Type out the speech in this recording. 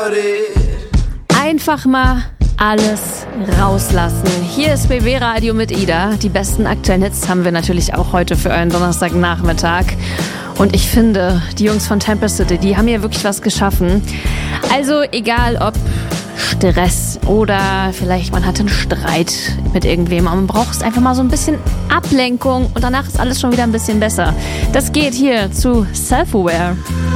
Einfach mal alles rauslassen. Hier ist BB Radio mit Ida. Die besten aktuellen Hits haben wir natürlich auch heute für euren Donnerstagnachmittag. Und ich finde, die Jungs von Tempest City, die haben hier wirklich was geschaffen. Also egal ob Stress oder vielleicht man hat einen Streit mit irgendwem, aber man braucht einfach mal so ein bisschen Ablenkung und danach ist alles schon wieder ein bisschen besser. Das geht hier zu Self-Aware.